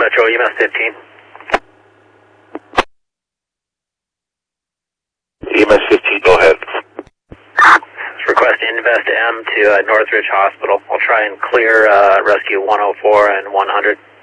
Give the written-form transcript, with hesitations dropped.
Metro EMS 15. EMS 15, go ahead. It's requesting Invest M to Northridge Hospital. I'll try and clear rescue 104 and 100.